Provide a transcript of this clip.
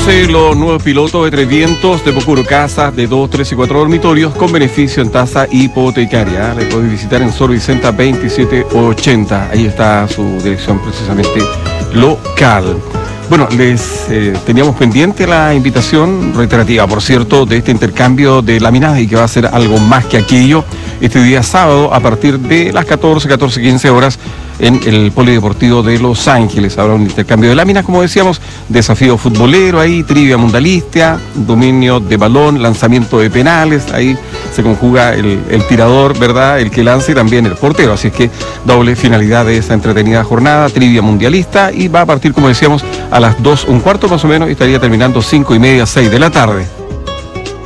Conoce los nuevos pilotos de Tres Vientos de Pocuro, casas de 2, 3 y 4 dormitorios con beneficio en tasa hipotecaria. Le podéis visitar en Sor Vicenta 2780. Ahí está su dirección precisamente local. Bueno, les teníamos pendiente la invitación reiterativa, por cierto, de este intercambio de láminas y que va a ser algo más que aquello este día sábado a partir de las 14:15 horas en el Polideportivo de Los Ángeles. Habrá un intercambio de láminas, como decíamos, desafío futbolero ahí, trivia mundialista, dominio de balón, lanzamiento de penales, ahí se conjuga el tirador, ¿verdad?, el que lanza y también el portero, así es que doble finalidad de esa entretenida jornada, trivia mundialista, y va a partir, como decíamos, a las 2:15 más o menos y estaría terminando 5:30, 6 de la tarde.